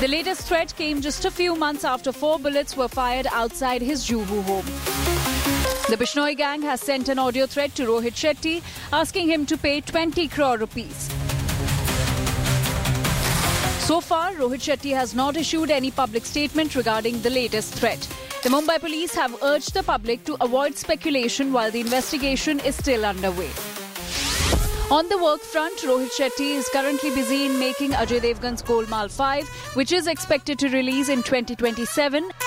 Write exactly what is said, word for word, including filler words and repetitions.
The latest threat came just a few months after four bullets were fired outside his Juhu home. The Bishnoi gang has sent an audio threat to Rohit Shetty, asking him to pay twenty crore rupees. So far, Rohit Shetty has not issued any public statement regarding the latest threat. The Mumbai police have urged the public to avoid speculation while the investigation is still underway. On the work front, Rohit Shetty is currently busy in making Ajay Devgan's Golmaal five, which is expected to release in twenty twenty-seven.